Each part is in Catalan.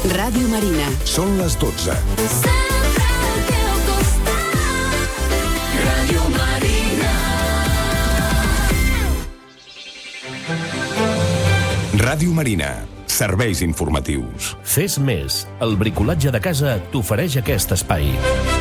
Ràdio Marina. Són les 12. Sempre al teu costat. Ràdio Marina. Ràdio Marina. Serveis informatius. Fes més. El bricolatge de casa t'ofereix aquest espai.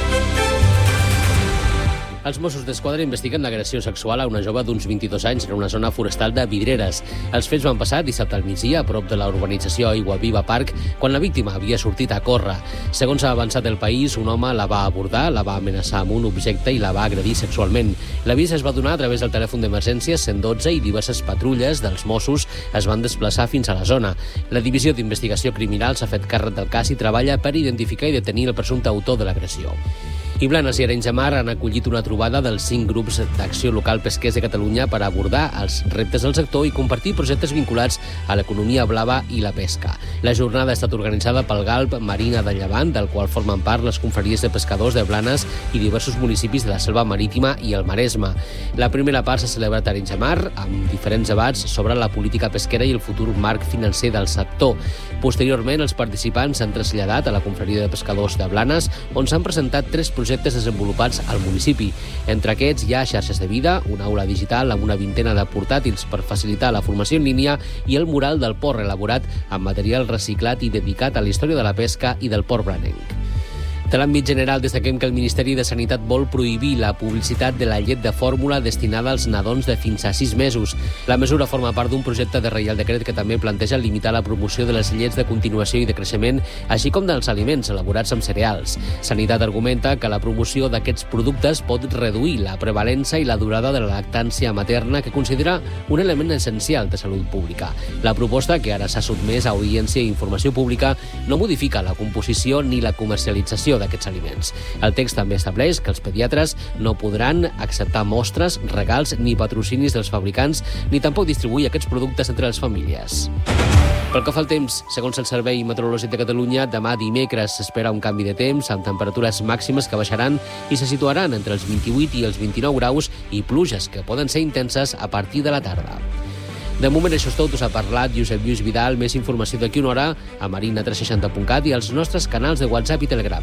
Els Mossos d'Esquadra investiguen l'agressió sexual a una jove d'uns 22 anys en una zona forestal de Vidreres. Els fets van passar dissabte al migdia a prop de la urbanització Aigua Viva Park, quan la víctima havia sortit a córrer. Segons ha avançat el país, un home la va abordar, la va amenaçar amb un objecte i la va agredir sexualment. L'avís es va donar a través del telèfon d'emergències 112 i diverses patrulles dels Mossos es van desplaçar fins a la zona. La Divisió d'Investigació Criminal s'ha fet càrrec del cas i treballa per identificar i detenir el presumpte autor de l'agressió. I Blanes i Arenys de Mar han acollit una trobada dels 5 grups d'acció local pesquers de Catalunya per abordar els reptes del sector i compartir projectes vinculats a l'economia blava i la pesca. La jornada ha estat organitzada pel Galp Marina de Llevant, del qual formen part les confraries de pescadors de Blanes i diversos municipis de la Selva Marítima i el Maresme. La primera part s'ha celebrat a Arenys de Mar, amb diferents debats sobre la política pesquera i el futur marc financer del sector. Posteriorment, els participants s'han traslladat a la confraria de pescadors de Blanes, on s'han presentat 3 projectes desenvolupats al municipi. Entre aquests hi ha xarxes de vida, una aula digital amb una vintena de portàtils per facilitar la formació en línia i el mural del port elaborat amb material reciclat i dedicat a la història de la pesca i del port blanenc. De l'àmbit general, destaquem que el Ministeri de Sanitat vol prohibir la publicitat de la llet de fórmula destinada als nadons de fins a 6 mesos. La mesura forma part d'un projecte de Reial Decret que també planteja limitar la promoció de les llets de continuació i de creixement, així com dels aliments elaborats amb cereals. Sanitat argumenta que la promoció d'aquests productes pot reduir la prevalença i la durada de la lactància materna, que considera un element essencial de salut pública. La proposta, que ara s'ha sotmès a audiència i informació pública, no modifica la composició ni la comercialització d'aquests aliments. El text també estableix que els pediatres no podran acceptar mostres, regals ni patrocinis dels fabricants, ni tampoc distribuir aquests productes entre les famílies. Pel que fa al temps, segons el Servei Meteorològic de Catalunya, demà dimecres s'espera un canvi de temps amb temperatures màximes que baixaran i se situaran entre els 28 i els 29 graus i pluges que poden ser intenses a partir de la tarda. De moment això és tot, us ha parlat Josep Lluís Vidal. Més informació d'aquí una hora a marina360.cat i als nostres canals de WhatsApp i Telegram.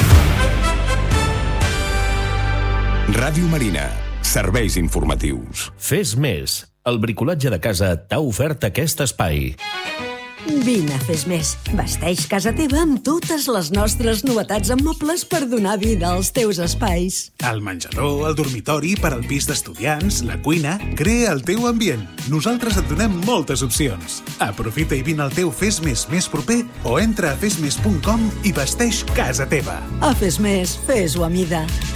Ràdio Marina. Serveis informatius. Fes més. El bricolatge de casa t'ha ofert aquest espai. Vine a Fes Més. Vesteix casa teva amb totes les nostres novetats en mobles per donar vida als teus espais. El menjador, el dormitori, per al pis d'estudiants, la cuina... Crea el teu ambient. Nosaltres et donem moltes opcions. Aprofita i vine al teu Fes Més més proper o entra a fesmes.com i vesteix casa teva. A Fes Més, fes-ho a mida.